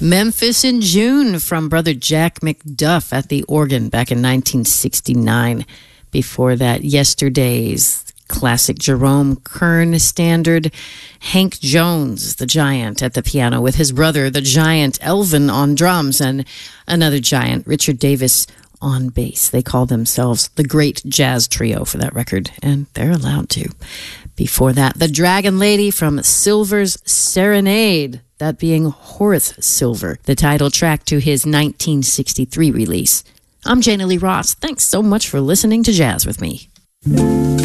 Memphis in June from brother Jack McDuff at the organ back in 1969. Before that, Yesterday's classic Jerome Kern standard. Hank Jones, the Giant, at the piano with his brother, the Giant Elvin, on drums, and another Giant, Richard Davis, on bass. They call themselves the Great Jazz Trio for that record, and they're allowed to. Before that, the Dragon Lady from Silver's Serenade, that being Horace Silver, the title track to his 1963 release. I'm Jana Lee Ross. Thanks so much for listening to Jazz with me.